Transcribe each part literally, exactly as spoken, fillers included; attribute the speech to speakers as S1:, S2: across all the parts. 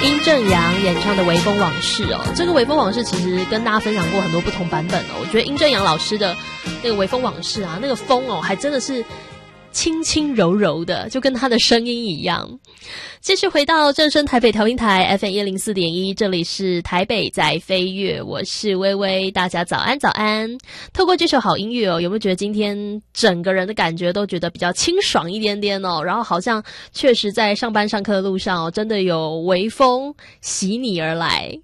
S1: 殷正阳演唱的《微风往事》哦，这个《微风往事》其实跟大家分享过很多不同版本哦。我觉得殷正阳老师的那个《微风往事》啊，那个风哦，还真的是轻轻柔柔的，就跟他的声音一样。继续回到正声台北调音台 F M 一零四点一，这里是台北在飞跃，我是微微，大家早安早安。透过这首好音乐哦，有没有觉得今天整个人的感觉都觉得比较清爽一点点哦？然后好像确实在上班上课的路上哦，真的有微风袭你而来。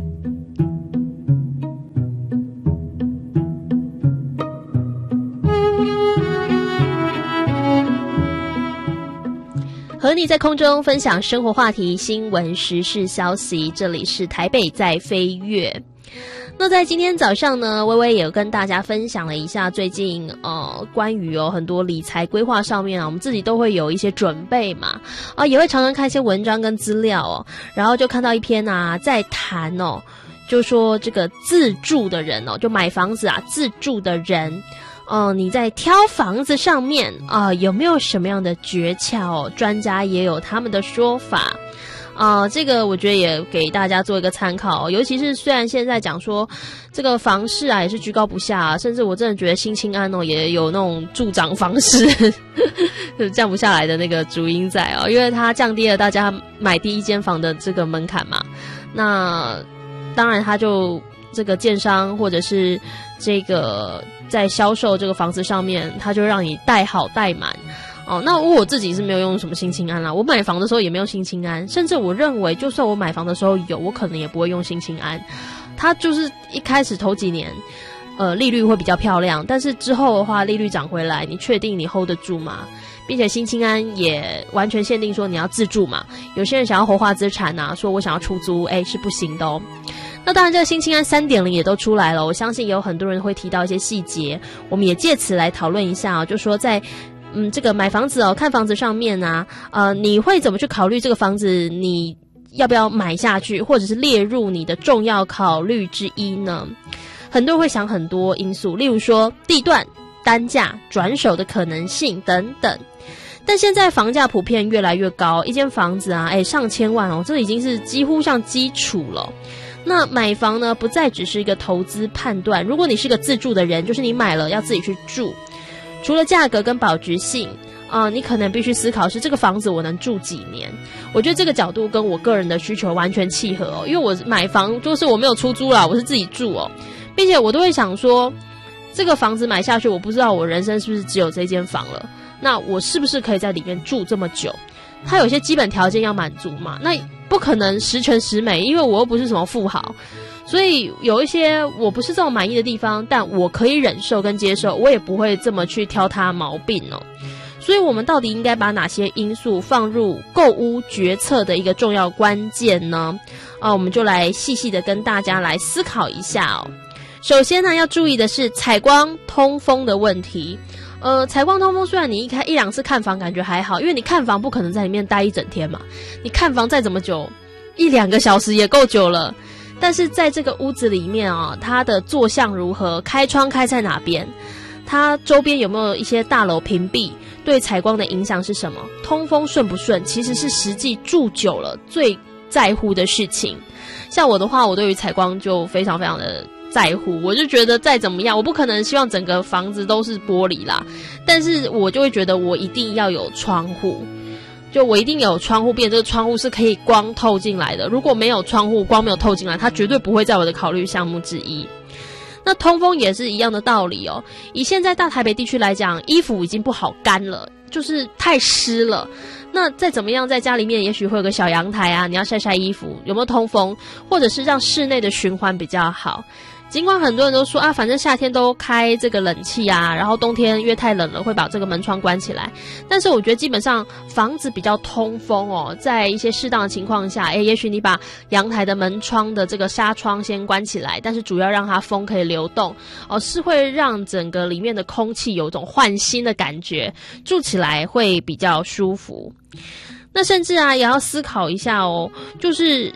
S1: 和你在空中分享生活话题、新闻时事消息，这里是台北在飞跃。那在今天早上呢，微微也有跟大家分享了一下最近呃关于哦很多理财规划上面啊，我们自己都会有一些准备嘛，啊也会常常看一些文章跟资料哦，然后就看到一篇啊在谈哦，就说这个自住的人哦，就买房子啊自住的人。哦，你在挑房子上面啊、呃，有没有什么样的诀窍？专家也有他们的说法啊、呃，这个我觉得也给大家做一个参考。尤其是虽然现在讲说这个房市啊也是居高不下、啊，甚至我真的觉得新青安哦也有那种助长房市降不下来的那个主因在哦，因为它降低了大家买第一间房的这个门槛嘛。那当然，它就这个建商或者是这个在销售这个房子上面，他就让你贷好贷满哦。那我自己是没有用什么新青安啦，我买房的时候也没有新青安，甚至我认为就算我买房的时候有，我可能也不会用新青安。它就是一开始头几年呃利率会比较漂亮，但是之后的话利率涨回来，你确定你 hold 得住吗？并且新青安也完全限定说你要自住嘛，有些人想要活化资产啊，说我想要出租，诶是不行的哦。那当然这个新青安 三点零 也都出来了，我相信也有很多人会提到一些细节，我们也借此来讨论一下啊，就说在嗯这个买房子哦看房子上面啊，呃你会怎么去考虑这个房子你要不要买下去，或者是列入你的重要考虑之一呢？很多人会想很多因素，例如说地段、单价、转手的可能性等等。但现在房价普遍越来越高，一间房子啊，哎上千万哦，这已经是几乎像基础了。那买房呢，不再只是一个投资判断。如果你是个自住的人，就是你买了要自己去住，除了价格跟保值性啊、呃，你可能必须思考是这个房子我能住几年。我觉得这个角度跟我个人的需求完全契合哦，因为我买房就是我没有出租啦，我是自己住哦，并且我都会想说，这个房子买下去，我不知道我人生是不是只有这间房了，那我是不是可以在里面住这么久？它有一些基本条件要满足嘛，那不可能十全十美，因为我又不是什么富豪，所以有一些我不是这么满意的地方，但我可以忍受跟接受，我也不会这么去挑它毛病哦。所以我们到底应该把哪些因素放入购屋决策的一个重要关键呢？啊，我们就来细细的跟大家来思考一下哦。首先呢，要注意的是采光通风的问题。呃，采光通风虽然你一开一两次看房感觉还好，因为你看房不可能在里面待一整天嘛，你看房再怎么久，一两个小时也够久了。但是在这个屋子里面啊，它的坐向如何，开窗开在哪边，它周边有没有一些大楼屏蔽，对采光的影响是什么，通风顺不顺，其实是实际住久了最在乎的事情。像我的话，我对于采光就非常非常的在乎，我就觉得再怎么样，我不可能希望整个房子都是玻璃啦，但是我就会觉得我一定要有窗户，就我一定有窗户，变这个窗户是可以光透进来的，如果没有窗户，光没有透进来，它绝对不会在我的考虑项目之一。那通风也是一样的道理哦，以现在大台北地区来讲，衣服已经不好干了，就是太湿了，那再怎么样在家里面也许会有个小阳台啊，你要晒晒衣服，有没有通风，或者是让室内的循环比较好。尽管很多人都说啊，反正夏天都开这个冷气啊，然后冬天因为太冷了会把这个门窗关起来，但是我觉得基本上房子比较通风哦，在一些适当的情况下，诶，也许你把阳台的门窗的这个纱窗先关起来，但是主要让它风可以流动哦，是会让整个里面的空气有一种换新的感觉，住起来会比较舒服。那甚至啊也要思考一下哦，就是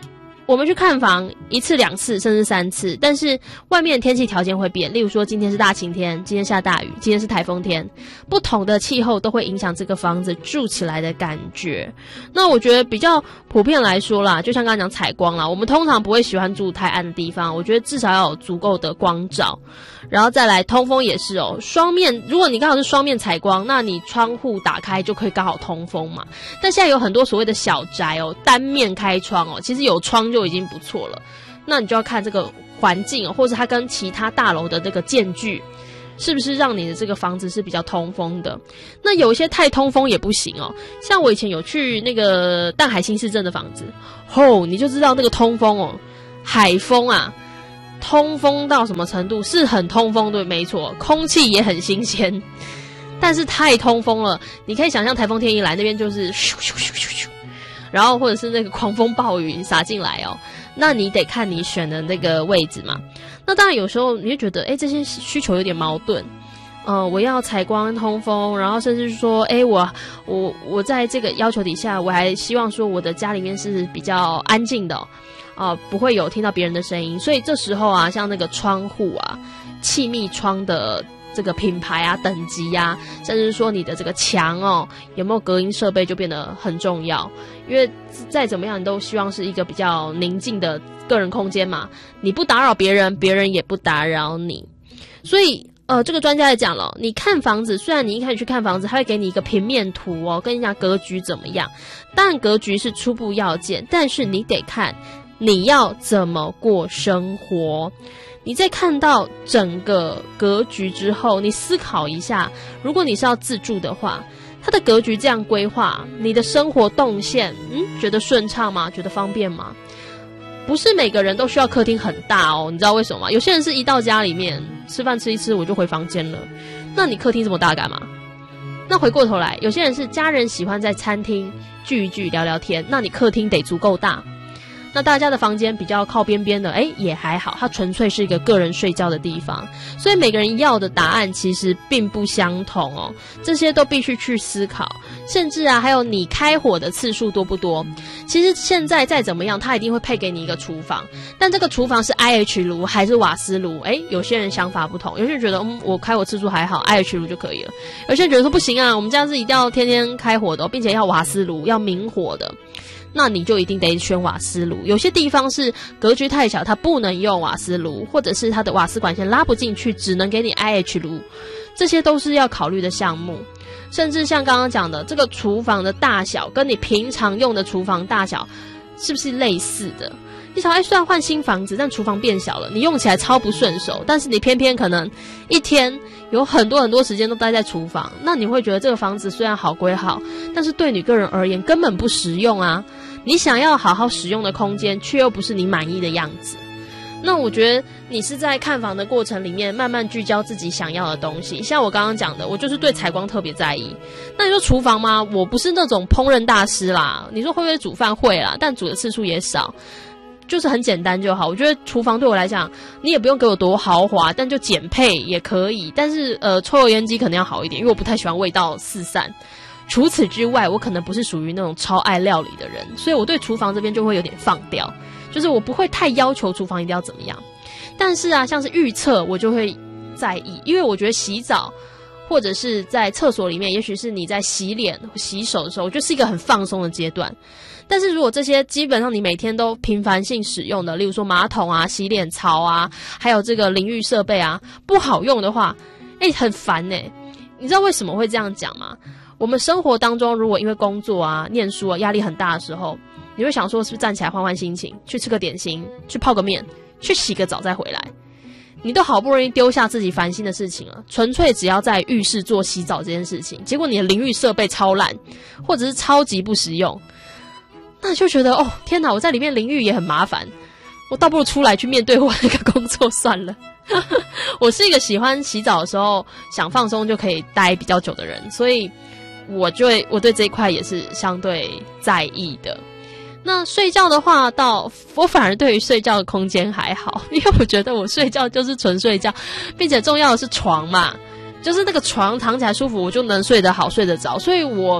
S1: 我们去看房一次两次甚至三次，但是外面的天气条件会变，例如说今天是大晴天，今天下大雨，今天是台风天，不同的气候都会影响这个房子住起来的感觉。那我觉得比较普遍来说啦，就像刚刚讲采光啦，我们通常不会喜欢住太暗的地方，我觉得至少要有足够的光照，然后再来通风也是哦，双面，如果你刚好是双面采光，那你窗户打开就可以刚好通风嘛。但现在有很多所谓的小宅哦，单面开窗哦，其实有窗就已经不错了。那你就要看这个环境哦，或者它跟其他大楼的这个间距，是不是让你的这个房子是比较通风的。那有一些太通风也不行哦，像我以前有去那个淡海新市镇的房子，吼，你就知道那个通风哦，海风啊，通风到什么程度？是很通风，对，没错，空气也很新鲜，但是太通风了，你可以想象台风天一来，那边就是咻咻咻咻咻，然后或者是那个狂风暴雨洒进来哦，那你得看你选的那个位置嘛。那当然有时候你会觉得，哎，这些需求有点矛盾，呃，我要采光通风，然后甚至说，哎，我我我在这个要求底下，我还希望说我的家里面是比较安静的哦。啊、呃，不会有听到别人的声音，所以这时候啊，像那个窗户啊，气密窗的这个品牌啊、等级啊，甚至说你的这个墙哦，有没有隔音设备就变得很重要。因为再怎么样，你都希望是一个比较宁静的个人空间嘛，你不打扰别人，别人也不打扰你。所以呃，这个专家也讲了，你看房子，虽然你一开始去看房子，他会给你一个平面图哦，跟你讲格局怎么样。当然格局是初步要件，但是你得看你要怎么过生活。你在看到整个格局之后，你思考一下，如果你是要自住的话，它的格局这样规划，你的生活动线，嗯，觉得顺畅吗？觉得方便吗？不是每个人都需要客厅很大哦，你知道为什么吗？有些人是一到家里面吃饭吃一吃我就回房间了，那你客厅这么大干嘛？那回过头来，有些人是家人喜欢在餐厅聚一聚聊聊天，那你客厅得足够大。那大家的房间比较靠边边的，诶，也还好，它纯粹是一个个人睡觉的地方，所以每个人要的答案其实并不相同哦，这些都必须去思考。甚至啊，还有你开火的次数多不多？其实现在再怎么样，它一定会配给你一个厨房，但这个厨房是 I H 炉还是瓦斯炉？诶，有些人想法不同，有些人觉得嗯，我开火次数还好 ，I H 炉就可以了。有些人觉得说不行啊，我们家是一定要天天开火的哦，并且要瓦斯炉，要明火的。那你就一定得选瓦斯炉。有些地方是格局太小，它不能用瓦斯炉，或者是它的瓦斯管线拉不进去，只能给你 I H 炉，这些都是要考虑的项目。甚至像刚刚讲的，这个厨房的大小跟你平常用的厨房大小是不是类似的？你想，哎，虽然换新房子，但厨房变小了，你用起来超不顺手，但是你偏偏可能一天有很多很多时间都待在厨房，那你会觉得这个房子虽然好归好，但是对你个人而言根本不实用啊。你想要好好使用的空间，却又不是你满意的样子。那我觉得你是在看房的过程里面慢慢聚焦自己想要的东西。像我刚刚讲的，我就是对采光特别在意。那你说厨房吗？我不是那种烹饪大师啦，你说会不会煮饭？会啦，但煮的次数也少，就是很简单就好。我觉得厨房对我来讲，你也不用给我多豪华，但就简配也可以。但是呃，抽油烟机可能要好一点，因为我不太喜欢味道四散。除此之外，我可能不是属于那种超爱料理的人，所以我对厨房这边就会有点放掉，就是我不会太要求厨房一定要怎么样。但是啊，像是预测我就会在意，因为我觉得洗澡或者是在厕所里面，也许是你在洗脸洗手的时候，我觉得是一个很放松的阶段。但是如果这些基本上你每天都频繁性使用的，例如说马桶啊、洗脸槽啊，还有这个淋浴设备啊，不好用的话，哎，很烦欸。你知道为什么会这样讲吗？我们生活当中，如果因为工作啊、念书啊压力很大的时候，你会想说是不是站起来换换心情，去吃个点心，去泡个面，去洗个澡再回来。你都好不容易丢下自己烦心的事情了，纯粹只要在浴室做洗澡这件事情，结果你的淋浴设备超烂，或者是超级不实用，那你就觉得哦天哪，我在里面淋浴也很麻烦，我倒不如出来去面对我那个工作算了。我是一个喜欢洗澡的时候想放松就可以待比较久的人，所以我就会我对这一块也是相对在意的。那睡觉的话，倒我反而对于睡觉的空间还好，因为我觉得我睡觉就是纯睡觉，并且重要的是床嘛，就是那个床躺起来舒服，我就能睡得好睡得着，所以我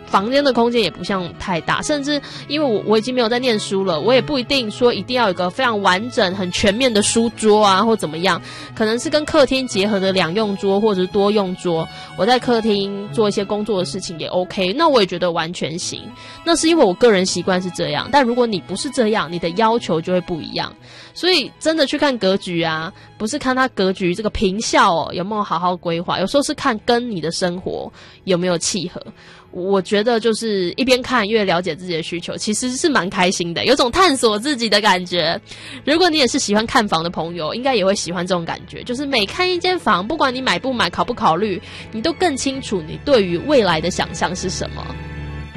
S1: 房间的空间也不像太大，甚至因为我我已经没有在念书了，我也不一定说一定要有一个非常完整很全面的书桌啊或怎么样，可能是跟客厅结合的两用桌或者是多用桌，我在客厅做一些工作的事情也 OK， 那我也觉得完全行。那是因为我个人习惯是这样，但如果你不是这样，你的要求就会不一样。所以真的去看格局啊，不是看它格局这个坪效哦有没有好好规划，有时候是看跟你的生活有没有契合。我觉得就是一边看越了解自己的需求，其实是蛮开心的，有种探索自己的感觉。如果你也是喜欢看房的朋友，应该也会喜欢这种感觉，就是每看一间房，不管你买不买考不考虑，你都更清楚你对于未来的想象是什么。